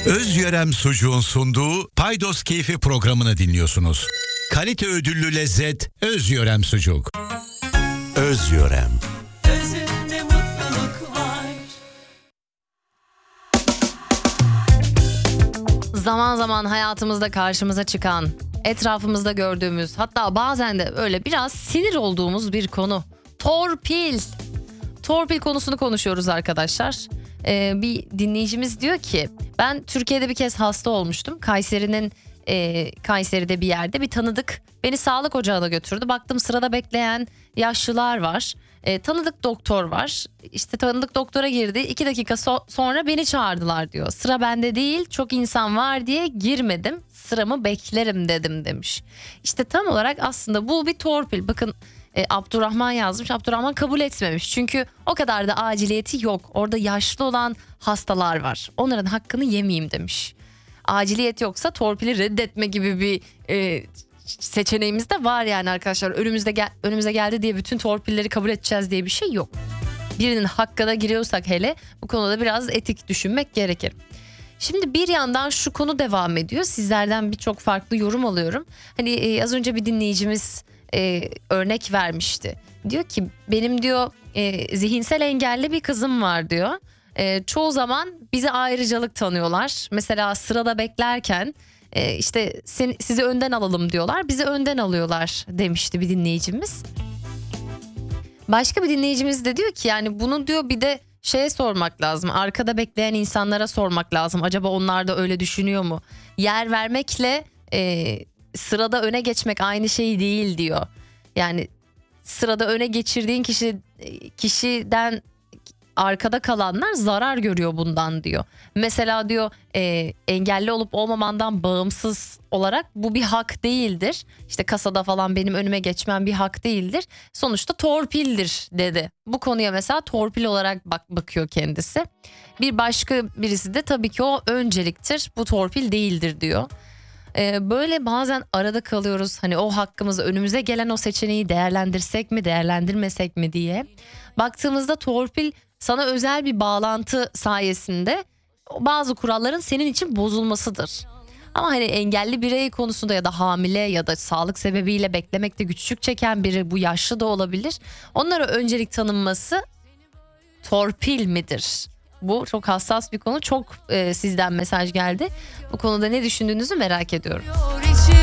Özyörem Sucuğun sunduğu Paydos Keyfi programını dinliyorsunuz. Kalite ödüllü lezzet Özyörem Sucuk. Özyörem. Özünde mutluluk var. Zaman zaman hayatımızda karşımıza çıkan, etrafımızda gördüğümüz, hatta bazen de öyle biraz sinir olduğumuz bir konu. Torpil. Torpil konusunu konuşuyoruz arkadaşlar. Bir dinleyicimiz diyor ki, ben Türkiye'de bir kez hasta olmuştum. Kayseri'de bir yerde bir tanıdık beni sağlık ocağına götürdü. Baktım sırada bekleyen yaşlılar var. Tanıdık doktor var. İşte tanıdık doktora girdi. 2 dakika sonra beni çağırdılar diyor. Sıra bende değil, çok insan var diye girmedim. Sıramı beklerim dedim demiş. İşte tam olarak aslında bu bir torpil. Bakın Abdurrahman yazmış. Abdurrahman kabul etmemiş. Çünkü o kadar da aciliyeti yok. Orada yaşlı olan hastalar var. Onların hakkını yemeyeyim demiş. Aciliyet yoksa torpili reddetme gibi bir seçeneğimiz de var yani arkadaşlar. Önümüze geldi diye bütün torpilleri kabul edeceğiz diye bir şey yok. Birinin hakkına giriyorsak hele bu konuda biraz etik düşünmek gerekir. Şimdi bir yandan şu konu devam ediyor. Sizlerden birçok farklı yorum alıyorum. Hani az önce bir dinleyicimiz örnek vermişti. Diyor ki benim diyor zihinsel engelli bir kızım var diyor. Çoğu zaman bize ayrıcalık tanıyorlar. Mesela sırada beklerken işte sizi önden alalım diyorlar. Bizi önden alıyorlar demişti bir dinleyicimiz. Başka bir dinleyicimiz de diyor ki yani bunu diyor bir de şeye sormak lazım. Arkada bekleyen insanlara sormak lazım. Acaba onlar da öyle düşünüyor mu? Yer vermekle sırada öne geçmek aynı şey değil diyor. Yani sırada öne geçirdiğin kişiden arkada kalanlar zarar görüyor bundan diyor. Mesela diyor engelli olup olmamandan bağımsız olarak bu bir hak değildir. İşte kasada falan benim önüme geçmem bir hak değildir. Sonuçta torpildir dedi. Bu konuya mesela torpil olarak bakıyor kendisi. Bir başka birisi de tabii ki o önceliktir, bu torpil değildir diyor. Böyle bazen arada kalıyoruz. Hani o hakkımızı, önümüze gelen o seçeneği değerlendirsek mi değerlendirmesek mi diye. Baktığımızda torpil sana özel bir bağlantı sayesinde bazı kuralların senin için bozulmasıdır. Ama hani engelli birey konusunda ya da hamile ya da sağlık sebebiyle beklemekte güçlük çeken biri, bu yaşlı da olabilir. Onlara öncelik tanınması torpil midir? Bu çok hassas bir konu. Çok sizden mesaj geldi. Bu konuda ne düşündüğünüzü merak ediyorum.